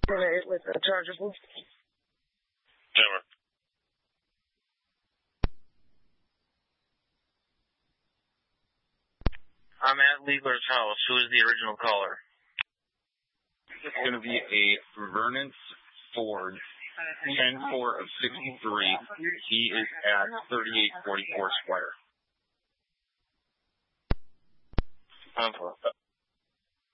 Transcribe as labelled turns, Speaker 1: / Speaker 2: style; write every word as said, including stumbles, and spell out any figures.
Speaker 1: With a chargeable.
Speaker 2: Never.
Speaker 3: I'm at Liebler's house. Who is the original caller?
Speaker 2: It's going to be a Vernance Ford, ten four of sixty-three. He is at thirty-eight forty-four Square.
Speaker 3: Um,